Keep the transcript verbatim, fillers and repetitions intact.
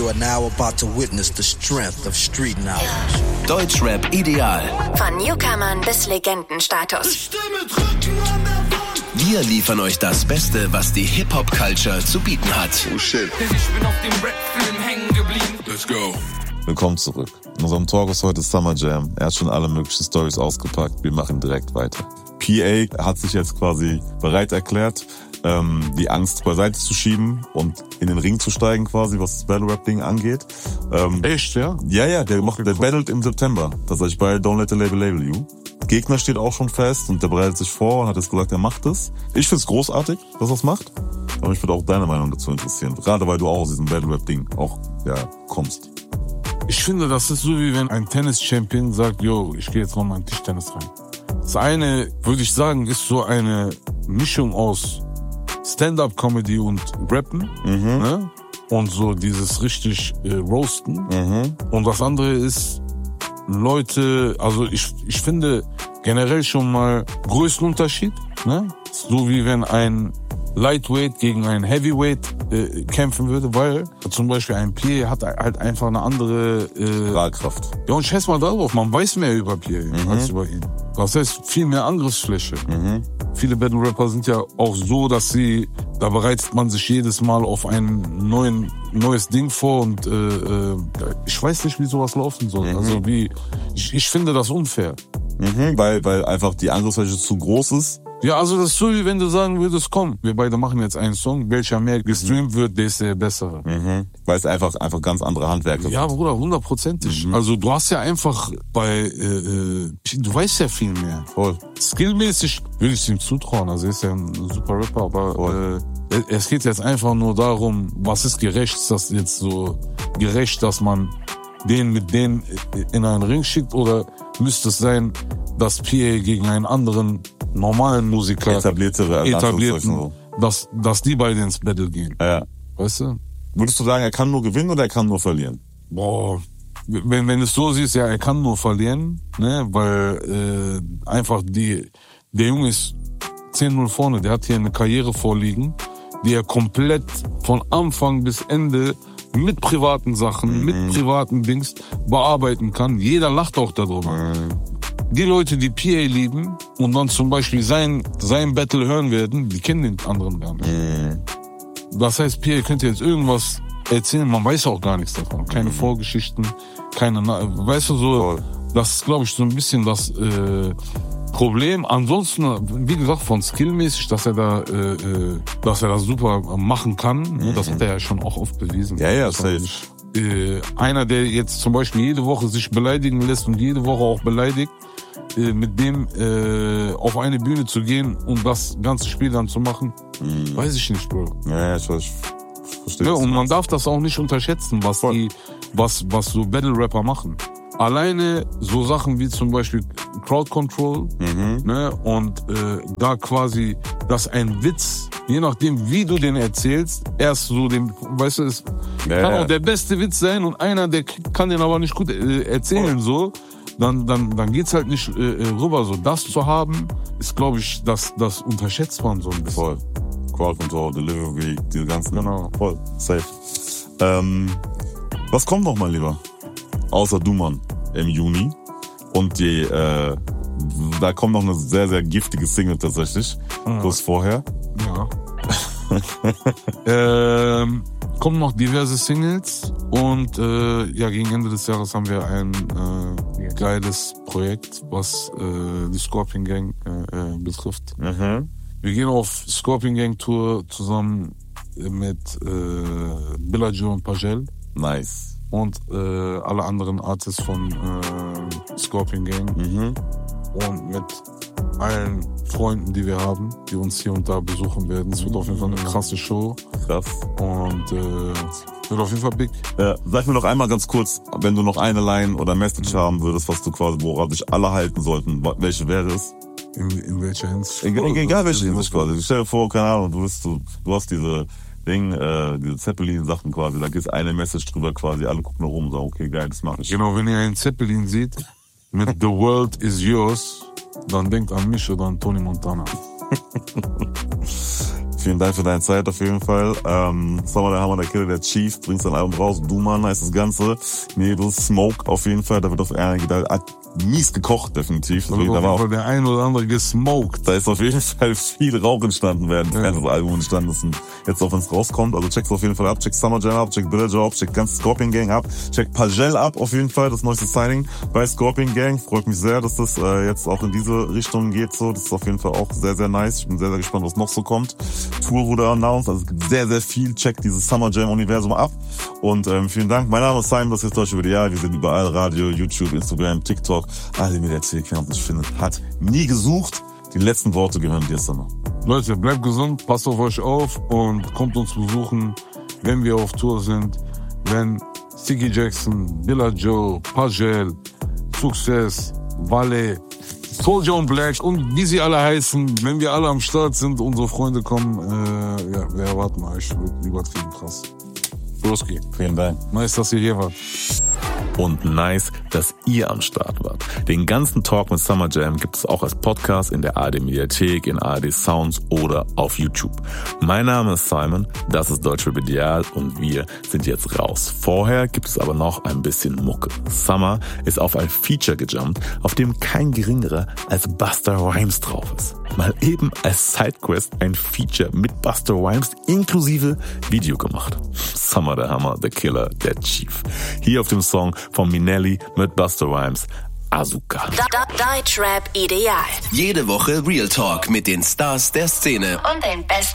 You are now about to witness the strength of street knowledge. Deutschrap ideal. Von Newcomern bis Legendenstatus. Wir liefern euch das Beste, was die Hip-Hop-Culture zu bieten hat. Oh shit. Ich bin auf dem Rap-Film hängen geblieben. Let's go. Willkommen zurück. In unserem Talk ist heute Summer Jam. Er hat schon alle möglichen Stories ausgepackt. Wir machen direkt weiter. P A hat sich jetzt quasi bereit erklärt, ähm, die Angst beiseite zu schieben und in den Ring zu steigen quasi, was das Battle-Rap-Ding angeht. Ähm, Echt, ja? Ja, ja, der macht, der battlet im September. Tatsächlich bei Don't Let the Label Label You. Gegner steht auch schon fest und der bereitet sich vor und hat jetzt gesagt, er macht es. Ich find's großartig, dass er es macht. Aber mich würde auch deine Meinung dazu interessieren. Gerade weil du auch aus diesem Battle-Rap-Ding auch, ja, kommst. Ich finde, das ist so, wie wenn ein Tennis-Champion sagt, yo, ich gehe jetzt noch mal in Tischtennis rein. Das eine, würde ich sagen, ist so eine Mischung aus Stand-Up-Comedy und Rappen, Mhm. ne? Und so dieses richtig äh, Roasten. Mhm. Und das andere ist Leute, also ich, ich finde generell schon mal Größenunterschied, ne? So wie wenn ein Lightweight gegen ein Heavyweight äh, kämpfen würde, weil zum Beispiel ein P A hat halt einfach eine andere äh, Strahlkraft. Ja, und scheiß mal darauf, man weiß mehr über P A Mhm. als über ihn. Das heißt, viel mehr Angriffsfläche. Mhm. Viele Battle-Rapper sind ja auch so, dass sie, da bereitet man sich jedes Mal auf ein neuen, neues Ding vor und äh, äh, ich weiß nicht, wie sowas laufen soll. Mhm. Also wie, ich, ich finde das unfair. Mhm, weil, weil einfach die Angriffsfläche zu groß ist. Ja, also das ist so, wie wenn du sagen würdest, komm, wir beide machen jetzt einen Song, welcher mehr gestreamt wird, der ist der bessere. Mhm. Weil es einfach, einfach ganz andere Handwerke Ja, sind. Bruder, hundertprozentig. Mhm. Also du hast ja einfach bei, äh, äh, du weißt ja viel mehr. Voll. Skillmäßig würde ich es ihm zutrauen, also er ist ja ein super Rapper, aber Voll. äh, es geht jetzt einfach nur darum, was ist gerecht, ist das jetzt so gerecht, dass man den mit denen in einen Ring schickt oder müsste es sein, dass P A gegen einen anderen normalen Musiker, Etabliertere, in etablierten, Anführungszeichen dass, dass die beide ins Battle gehen. so. Ja. Weißt du? Würdest du sagen, er kann nur gewinnen oder er kann nur verlieren? Boah, wenn, wenn es so siehst, ja, er kann nur verlieren, ne, weil äh, einfach die, der Junge ist zehn null vorne, der hat hier eine Karriere vorliegen, die er komplett von Anfang bis Ende mit privaten Sachen, Mhm. mit privaten Dings bearbeiten kann. Jeder lacht auch darüber. Mhm. Die Leute, die P A lieben und dann zum Beispiel sein, sein Battle hören werden, die kennen den anderen gar nicht. Mhm. Das heißt, P A könnte jetzt irgendwas erzählen, man weiß auch gar nichts davon. Keine Mhm. Vorgeschichten, keine, Na- weißt du so, Voll. das ist, glaube ich, so ein bisschen das äh, Problem. Ansonsten, wie gesagt, von skillmäßig, dass er da, äh, äh, dass er das super machen kann, Mhm. das hat er ja schon auch oft bewiesen. Ja, ja, Das war safe. nicht, äh, einer, der jetzt zum Beispiel jede Woche sich beleidigen lässt und jede Woche auch beleidigt, äh, mit dem äh, auf eine Bühne zu gehen und das ganze Spiel dann zu machen, Mhm. weiß ich nicht, Bro. Ja, ja, ich, ich verstehe. Ja, was du und man meinst. darf das auch nicht unterschätzen, was Voll. die, was, was so Battle-Rapper machen. Alleine so Sachen wie zum Beispiel Crowd Control, Mhm. ne, und äh, da quasi, dass ein Witz, je nachdem wie du den erzählst, erst so den, weißt du, es Ja, kann ja. auch der beste Witz sein und einer, der kann den aber nicht gut äh, erzählen, so, dann, dann, dann geht's halt nicht äh, rüber, so. Das zu haben, ist, glaube ich, das, das unterschätzt man so ein bisschen. Voll. Crowd Control, Delivery, diese ganzen. Genau. Voll. Safe. Ähm, was kommt noch, mein Lieber? Außer Duman im Juni. Und die, äh, da kommt noch eine sehr, sehr giftige Single tatsächlich. Mhm. Kurz vorher. Ja. ähm, kommen noch diverse Singles und äh, ja, gegen Ende des Jahres haben wir ein äh, geiles Projekt, was äh, die Scorpion Gang äh, äh, betrifft. Mhm. Wir gehen auf Scorpion Gang Tour zusammen mit äh, Bellagio und Pagel Nice. und äh, alle anderen Artists von äh, Scorpion Gang Mhm. und mit allen Freunden, die wir haben, die uns hier und da besuchen werden. Es wird auf jeden Fall eine krasse Show Krass. und äh, wird auf jeden Fall big. Äh, sag mir noch einmal ganz kurz, wenn du noch eine Line oder Message haben würdest, was du quasi, woran sich alle halten sollten, wa- welche wäre es? In, in welcher Hinsicht? Egal, egal welche Hinsicht quasi. Stell dir vor, keine Ahnung, du bist, du, du hast diese Ding, äh, diese Zeppelin-Sachen quasi, da gibt eine Message drüber quasi, alle gucken rum und sagen, okay, geil, das mache ich. Genau, wenn ihr einen Zeppelin seht mit The World is Yours, dann denkt an mich oder an Tony Montana. Vielen Dank für deine Zeit auf jeden Fall. Ähm, Summer, der Hammer, der Killer, der Chief, bringt sein Album raus. Duman heißt das Ganze. Nebel, Smoke auf jeden Fall. Da wird auf einige, da hat mies gekocht, definitiv. Da, da war auch der ein oder andere gesmoked. Da ist auf jeden Fall viel Rauch entstanden, während ja. das Album entstanden ist. Und jetzt auch, wenn es rauskommt. Also check's auf jeden Fall ab. Check Summer Jam ab, check Villager ab, check ganz Scorpion Gang ab. Check Pagel ab, auf jeden Fall. Das neueste Signing bei Scorpion Gang. Freut mich sehr, dass das äh, jetzt auch in diese Richtung geht. So, das ist auf jeden Fall auch sehr, sehr nice. Ich bin sehr, sehr gespannt, was noch so kommt. Tour wurde announced, also es gibt sehr, sehr viel. Check dieses Summer Jam Universum ab. Und ähm, vielen Dank. Mein Name ist Simon, das ist Deutsche W D R. Wir sind überall. Radio, YouTube, Instagram, TikTok. Alle Mediathek, wer uns findet, hat nie gesucht. Die letzten Worte gehören dir, Summer. Leute, bleibt gesund, passt auf euch auf und kommt uns besuchen, wenn wir auf Tour sind. Wenn Sticky Jackson, Billa Joe, Pagel, Success, Valle, Soulja und Black und wie sie alle heißen, wenn wir alle am Start sind, unsere Freunde kommen, äh, ja, wir erwarten euch. Wird übertrieben krass. Broski. Vielen Dank. Nice, dass ihr hier wart. Und nice, dass ihr am Start wart. Den ganzen Talk mit Summer Jam gibt es auch als Podcast in der A R D Mediathek, in A R D Sounds oder auf YouTube. Mein Name ist Simon, das ist Deutsche W D R und wir sind jetzt raus. Vorher gibt es aber noch ein bisschen Mucke. Summer ist auf ein Feature gejumpt, auf dem kein geringerer als Busta Rhymes drauf ist. Mal eben als Sidequest ein Feature mit Busta Rhymes inklusive Video gemacht. Summer, der Hammer, der Killer, der Chief. Hier auf dem Song von Minelli mit Busta Rhymes, Azuka. Deutschrap ideal. Jede Woche Real Talk mit den Stars der Szene Und den besten